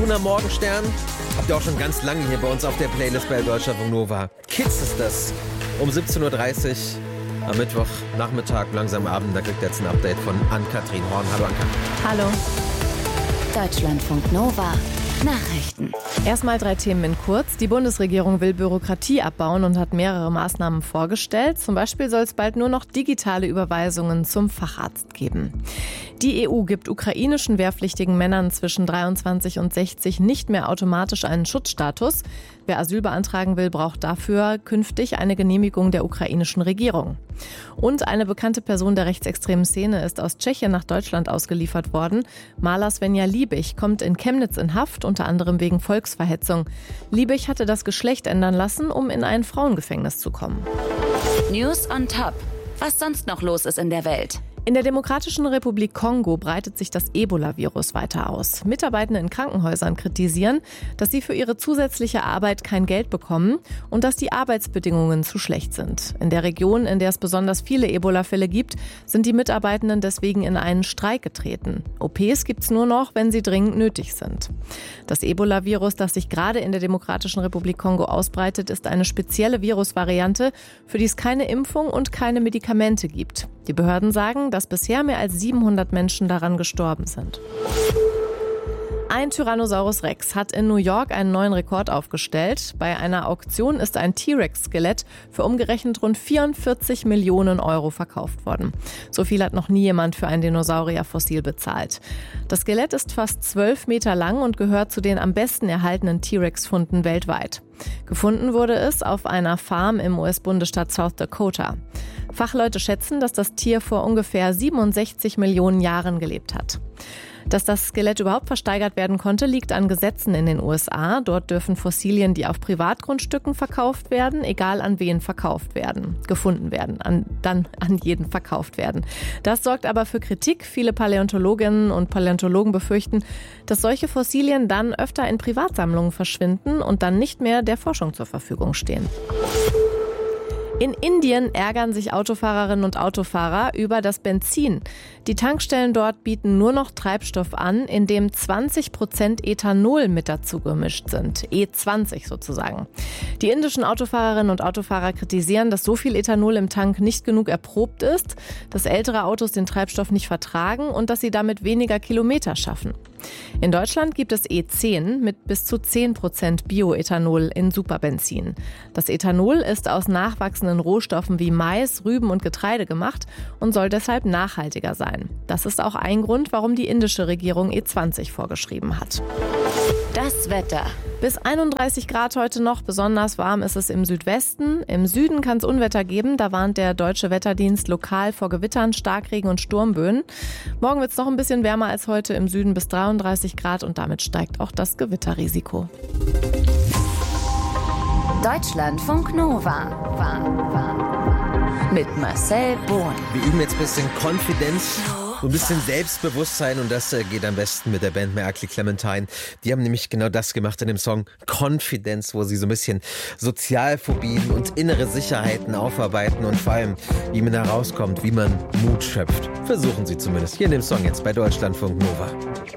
Luna Morgenstern. Habt ihr auch schon ganz lange hier bei uns auf der Playlist bei Deutschlandfunk Nova. Kids ist das. Um 17.30 Uhr am Mittwochnachmittag, langsam Abend. Da kriegt ihr jetzt ein Update von Ann-Kathrin Horn. Hallo Ann-Kathrin. Hallo. Deutschlandfunk Nova. Nachrichten. Erstmal 3 Themen in kurz. Die Bundesregierung will Bürokratie abbauen und hat mehrere Maßnahmen vorgestellt. Zum Beispiel soll es bald nur noch digitale Überweisungen zum Facharzt geben. Die EU gibt ukrainischen wehrpflichtigen Männern zwischen 23 und 60 nicht mehr automatisch einen Schutzstatus. Wer Asyl beantragen will, braucht dafür künftig eine Genehmigung der ukrainischen Regierung. Und eine bekannte Person der rechtsextremen Szene ist aus Tschechien nach Deutschland ausgeliefert worden. Maler Svenja Liebig kommt in Chemnitz in Haft, unter anderem wegen Volksverhetzung. Liebig hatte das Geschlecht ändern lassen, um in ein Frauengefängnis zu kommen. News on Top. Was sonst noch los ist in der Welt. In der Demokratischen Republik Kongo breitet sich das Ebola-Virus weiter aus. Mitarbeitende in Krankenhäusern kritisieren, dass sie für ihre zusätzliche Arbeit kein Geld bekommen und dass die Arbeitsbedingungen zu schlecht sind. In der Region, in der es besonders viele Ebola-Fälle gibt, sind die Mitarbeitenden deswegen in einen Streik getreten. OPs gibt es nur noch, wenn sie dringend nötig sind. Das Ebola-Virus, das sich gerade in der Demokratischen Republik Kongo ausbreitet, ist eine spezielle Virusvariante, für die es keine Impfung und keine Medikamente gibt. Die Behörden sagen, dass bisher mehr als 700 Menschen daran gestorben sind. Ein Tyrannosaurus Rex hat in New York einen neuen Rekord aufgestellt. Bei einer Auktion ist ein T-Rex-Skelett für umgerechnet rund 44 Millionen Euro verkauft worden. So viel hat noch nie jemand für ein Dinosaurierfossil bezahlt. Das Skelett ist fast 12 Meter lang und gehört zu den am besten erhaltenen T-Rex-Funden weltweit. Gefunden wurde es auf einer Farm im US-Bundesstaat South Dakota. Fachleute schätzen, dass das Tier vor ungefähr 67 Millionen Jahren gelebt hat. Dass das Skelett überhaupt versteigert werden konnte, liegt an Gesetzen in den USA. Dort dürfen Fossilien, die auf Privatgrundstücken verkauft werden, egal an wen gefunden werden, dann an jeden verkauft werden. Das sorgt aber für Kritik. Viele Paläontologinnen und Paläontologen befürchten, dass solche Fossilien dann öfter in Privatsammlungen verschwinden und dann nicht mehr der Forschung zur Verfügung stehen. In Indien ärgern sich Autofahrerinnen und Autofahrer über das Benzin. Die Tankstellen dort bieten nur noch Treibstoff an, in dem 20% Ethanol mit dazu gemischt sind. E20 sozusagen. Die indischen Autofahrerinnen und Autofahrer kritisieren, dass so viel Ethanol im Tank nicht genug erprobt ist, dass ältere Autos den Treibstoff nicht vertragen und dass sie damit weniger Kilometer schaffen. In Deutschland gibt es E10 mit bis zu 10% Bioethanol in Superbenzin. Das Ethanol ist aus nachwachsenden Rohstoffen wie Mais, Rüben und Getreide gemacht und soll deshalb nachhaltiger sein. Das ist auch ein Grund, warum die indische Regierung E20 vorgeschrieben hat. Das Wetter. Bis 31 Grad heute noch, besonders warm ist es im Südwesten. Im Süden kann es Unwetter geben, da warnt der Deutsche Wetterdienst lokal vor Gewittern, Starkregen und Sturmböen. Morgen wird es noch ein bisschen wärmer als heute, im Süden bis 33 Grad und damit steigt auch das Gewitterrisiko. Deutschlandfunk Nova. Mit Marcel Bohn. Wir üben jetzt ein bisschen Konfidenz, so ein bisschen Selbstbewusstsein und das geht am besten mit der Band Merkley Clementine. Die haben nämlich genau das gemacht in dem Song Konfidenz, wo sie so ein bisschen Sozialphobien und innere Sicherheiten aufarbeiten und vor allem, wie man da rauskommt, wie man Mut schöpft. Versuchen sie zumindest hier in dem Song jetzt bei Deutschlandfunk Nova.